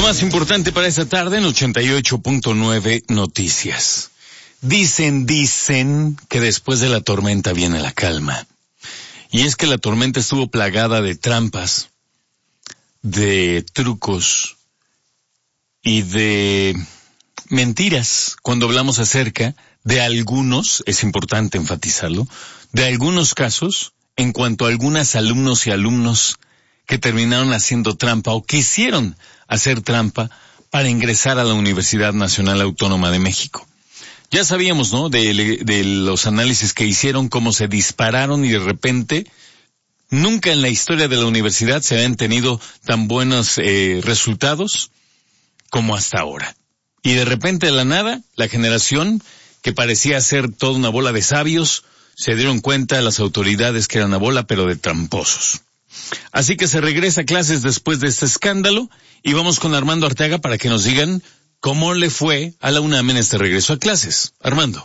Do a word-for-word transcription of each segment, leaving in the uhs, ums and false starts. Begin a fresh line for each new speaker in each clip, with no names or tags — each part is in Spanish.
Lo más importante para esta tarde en ochenta y ocho punto nueve Noticias. Dicen, dicen que después de la tormenta viene la calma. Y es que la tormenta estuvo plagada de trampas, de trucos y de mentiras. Cuando hablamos acerca de algunos, es importante enfatizarlo, de algunos casos en cuanto a algunos alumnos y alumnos que terminaron haciendo trampa o quisieron hacer trampa para ingresar a la Universidad Nacional Autónoma de México. Ya sabíamos, ¿no?, de, de los análisis que hicieron, cómo se dispararon y de repente, nunca en la historia de la universidad se habían tenido tan buenos eh, resultados como hasta ahora. Y de repente de la nada, la generación que parecía ser toda una bola de sabios, se dieron cuenta las autoridades que eran una bola pero de tramposos. Así que se regresa a clases después de este escándalo y vamos con Armando Arteaga para que nos digan cómo le fue a la UNAM en este regreso a clases. Armando.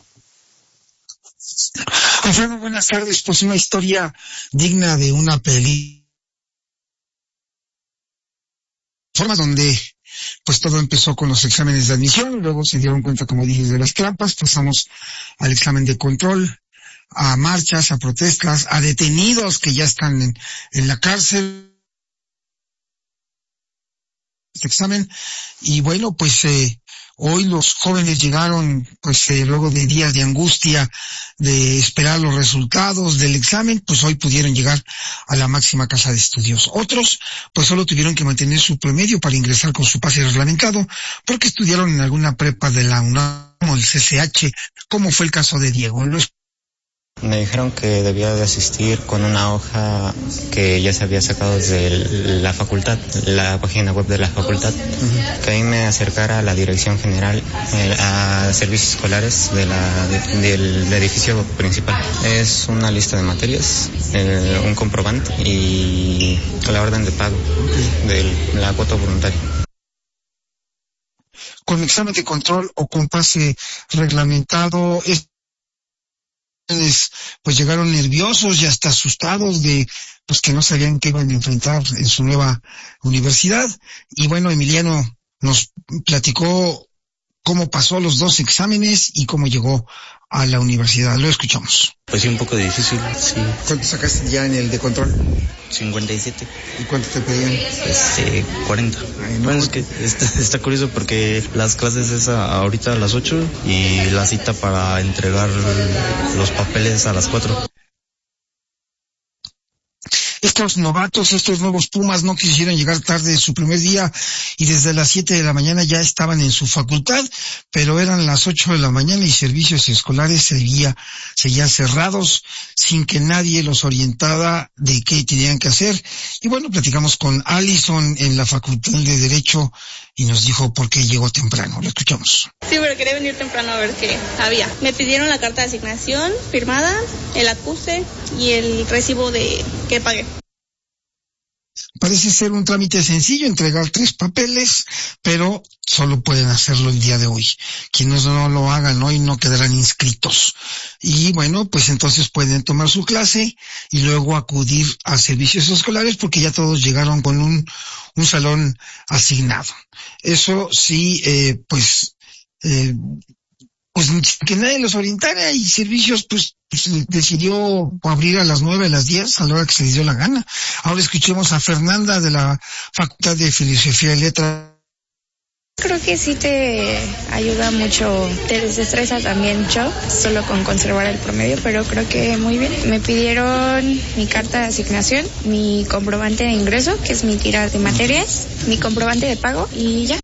Alfredo, buenas tardes. Pues una historia digna de una peli. Forma donde pues todo empezó con los exámenes de admisión, luego se dieron cuenta, como dije, de las trampas, pasamos al examen de control, a marchas, a protestas, a detenidos que ya están en, en la cárcel, este examen, y bueno, pues eh, hoy los jóvenes llegaron, pues eh, luego de días de angustia, de esperar los resultados del examen, pues hoy pudieron llegar a la máxima casa de estudios. Otros, pues solo tuvieron que mantener su promedio para ingresar con su pase reglamentado, porque estudiaron en alguna prepa de la UNAM o el C C H, como fue el caso de Diego. Los
Me dijeron que debía de asistir con una hoja que ya se había sacado desde la facultad, la página web de la facultad, uh-huh. Que ahí me acercara a la dirección general, eh, a servicios escolares de la, de, del edificio principal. Es una lista de materias, eh, un comprobante y la orden de pago de la cuota voluntaria.
Con examen de control o con pase reglamentado, es pues llegaron nerviosos y hasta asustados de pues que no sabían qué iban a enfrentar en su nueva universidad. Y bueno, Emiliano nos platicó cómo pasó los dos exámenes y cómo llegó a la universidad. Lo escuchamos.
Pues sí, un poco difícil, sí.
¿Cuánto sacaste ya en el de control?
cincuenta y siete.
¿Y cuánto te pedían?
Pues eh, cuarenta. Ay, no. Bueno, es que está, está curioso porque las clases es a, ahorita a las ocho y la cita para entregar los papeles a las cuatro.
Estos novatos, estos nuevos Pumas no quisieron llegar tarde de su primer día y desde las siete de la mañana ya estaban en su facultad, pero eran las ocho de la mañana y servicios escolares seguía, seguían cerrados sin que nadie los orientara de qué tenían que hacer. Y bueno, platicamos con Alison en la Facultad de Derecho y nos dijo por qué llegó temprano. Lo escuchamos.
Sí, pero quería venir temprano a ver qué había. Me pidieron la carta de asignación firmada, el acuse y el recibo de que pagué.
Parece ser un trámite sencillo, entregar tres papeles, pero solo pueden hacerlo el día de hoy. Quienes no lo hagan hoy no quedarán inscritos. Y bueno, pues entonces pueden tomar su clase y luego acudir a servicios escolares porque ya todos llegaron con un, un salón asignado. Eso sí, eh, pues, eh, pues que nadie los orientara y servicios pues, pues decidió abrir a las nueve, a las diez, a la hora que se les dio la gana. Ahora escuchemos a Fernanda de la Facultad de Filosofía y Letras.
Creo que sí te ayuda mucho, te desestresa también mucho, solo con conservar el promedio, pero creo que muy bien. Me pidieron mi carta de asignación, mi comprobante de ingreso, que es mi tira de materias, mi comprobante de pago y ya.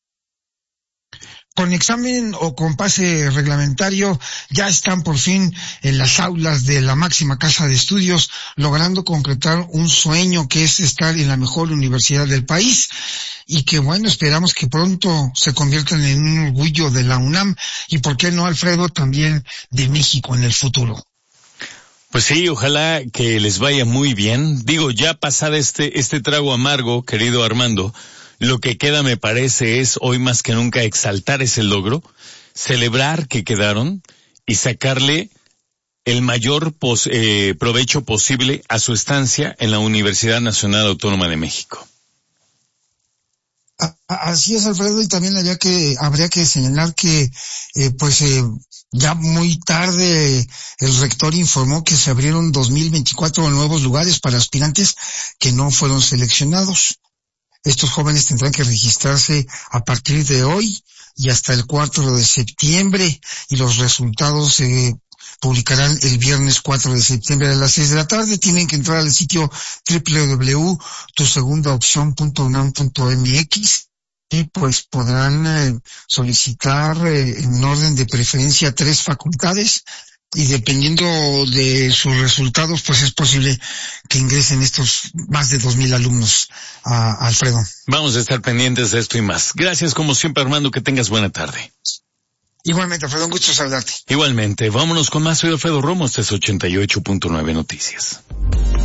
Con examen o con pase reglamentario ya están por fin en las aulas de la máxima casa de estudios, logrando concretar un sueño que es estar en la mejor universidad del país y que bueno, esperamos que pronto se conviertan en un orgullo de la UNAM y por qué no, Alfredo, también de México en el futuro.
Pues sí, ojalá que les vaya muy bien. Digo, ya pasada este, este trago amargo, querido Armando, lo que queda, me parece, es hoy más que nunca exaltar ese logro, celebrar que quedaron y sacarle el mayor pos, eh, provecho posible a su estancia en la Universidad Nacional Autónoma de México.
Así es, Alfredo, y también habría que, habría que señalar que, eh, pues, eh, ya muy tarde el rector informó que se abrieron dos mil veinticuatro nuevos lugares para aspirantes que no fueron seleccionados. Estos jóvenes tendrán que registrarse a partir de hoy y hasta el cuatro de septiembre, y los resultados se eh, publicarán el viernes cuatro de septiembre a las seis de la tarde. Tienen que entrar al sitio doble u doble u doble u punto tu segunda opción punto unam punto m x y pues podrán eh, solicitar eh, en orden de preferencia tres facultades, y dependiendo de sus resultados, pues es posible que ingresen estos más de dos mil alumnos, a, a Alfredo.
Vamos a estar pendientes de esto y más. Gracias como siempre, Armando, que tengas buena tarde.
Igualmente, Alfredo, un gusto saludarte.
Igualmente, vámonos con más. Soy Alfredo Romo, este es ochenta y ocho punto nueve Noticias.